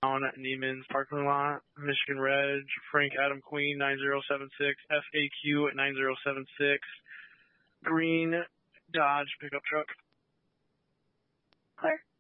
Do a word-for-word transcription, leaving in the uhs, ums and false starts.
on Neiman's parking lot, Michigan Reg, Frank Adam Queen, nine zero seven six, F A Q at nine zero seven six, green Dodge pickup truck. Clear.